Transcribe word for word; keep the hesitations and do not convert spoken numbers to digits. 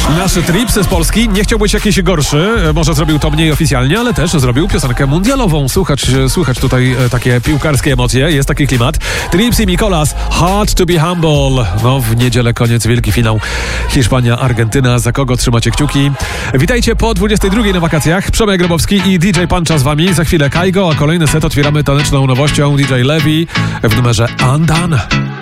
Nasz Trips z Polski nie chciał być jakiś gorszy, może zrobił to mniej oficjalnie, ale też zrobił piosenkę mundialową. Słuchać, słuchać tutaj takie piłkarskie emocje, jest taki klimat. Trips i Mikolas, Hard to be humble. No w niedzielę koniec, wielki finał Hiszpania, Argentyna. Za kogo trzymacie kciuki? Witajcie po dwudziestej drugiej na wakacjach. Przemek Grabowski i D J Puncha z wami. Za chwilę Kaigo, a kolejny set otwieramy taneczną nowością D J Levi w numerze Undone.